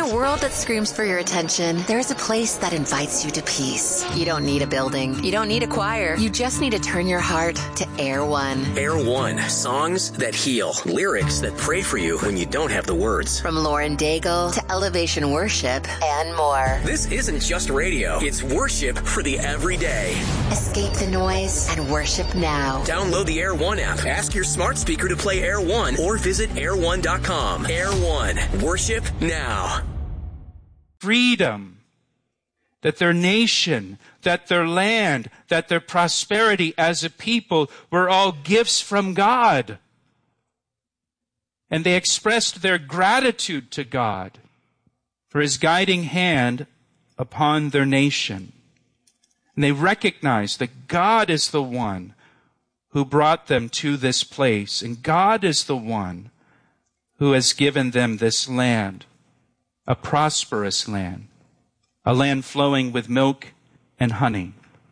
a world that screams for your attention, there's a place that invites you to peace. You don't need a building. You don't need a choir. You just need to turn your heart to Air One. Air One. Songs that heal. Lyrics that pray for you when you don't have the words. From Lauren Daigle to Elevation Worship and more. This isn't just radio. It's worship for the everyday. Escape the noise and worship now. Download the Air One app. Ask your smart speaker to play Air One or visit air1.com. Air One. Worship now. Freedom. That their nation, that their land, that their prosperity as a people were all gifts from God. And they expressed their gratitude to God for His guiding hand upon their nation. And they recognized that God is the one who brought them to this place. And God is the one who has given them this land, a prosperous land, a land flowing with milk and honey.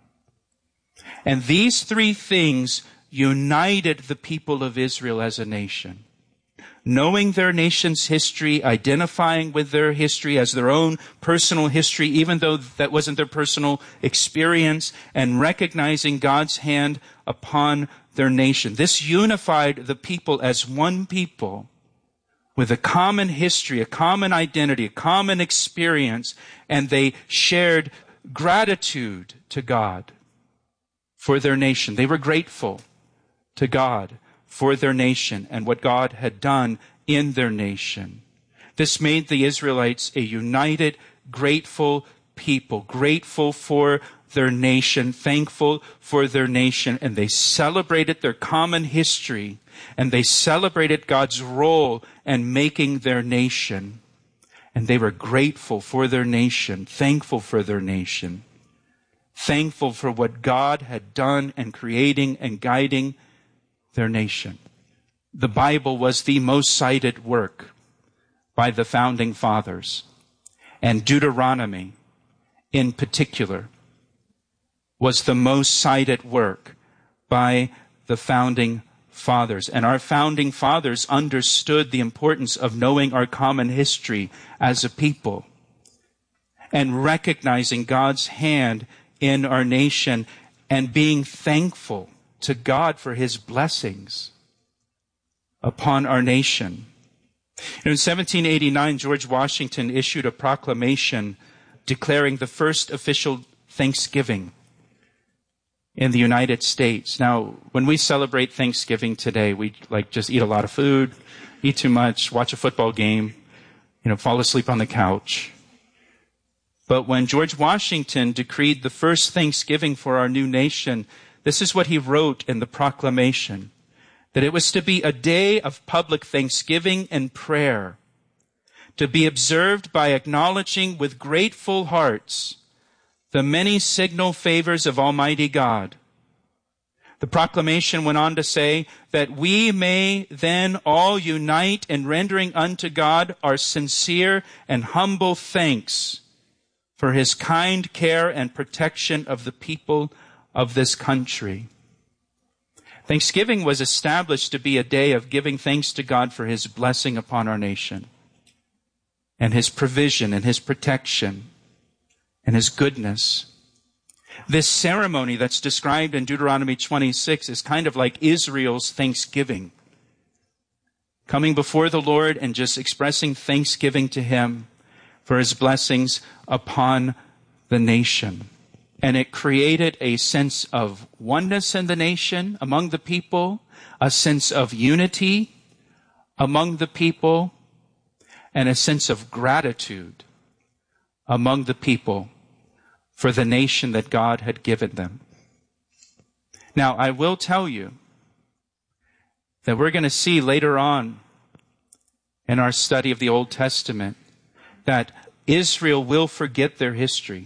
And these three things united the people of Israel as a nation. Knowing their nation's history, identifying with their history as their own personal history, even though that wasn't their personal experience, and recognizing God's hand upon their nation. This unified the people as one people with a common history, a common identity, a common experience, and they shared gratitude to God for their nation. They were grateful to God for their nation and what God had done in their nation. This made the Israelites a united, grateful people, grateful for their nation, thankful for their nation, and they celebrated their common history, and they celebrated God's role in making their nation. And they were grateful for their nation, thankful for their nation, thankful for what God had done in creating and guiding their nation. The Bible was the most cited work by the founding fathers, and Deuteronomy in particular was the most cited work by the founding fathers. And our founding fathers understood the importance of knowing our common history as a people and recognizing God's hand in our nation and being thankful to God for His blessings upon our nation. In 1789, George Washington issued a proclamation declaring the first official Thanksgiving in the United States. Now, when we celebrate Thanksgiving today, we just eat a lot of food, eat too much, watch a football game, fall asleep on the couch. But when George Washington decreed the first Thanksgiving for our new nation, this is what he wrote in the proclamation, that it was to be a day of public thanksgiving and prayer, to be observed by acknowledging with grateful hearts the many signal favors of Almighty God. The proclamation went on to say that we may then all unite in rendering unto God our sincere and humble thanks for His kind care and protection of the people of this country. Thanksgiving was established to be a day of giving thanks to God for His blessing upon our nation and His provision and His protection and His goodness. This ceremony that's described in Deuteronomy 26 is kind of like Israel's Thanksgiving. Coming before the Lord and just expressing thanksgiving to Him for His blessings upon the nation. And it created a sense of oneness in the nation, among the people, a sense of unity among the people, and a sense of gratitude among the people for the nation that God had given them. Now, I will tell you that we're going to see later on in our study of the Old Testament that Israel will forget their history.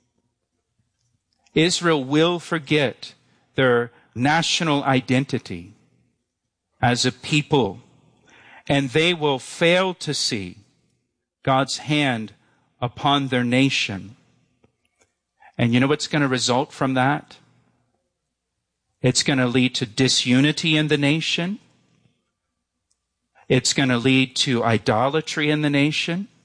Israel will forget their national identity as a people, and they will fail to see God's hand upon their nation. And you know what's going to result from that? It's going to lead to disunity in the nation. It's going to lead to idolatry in the nation.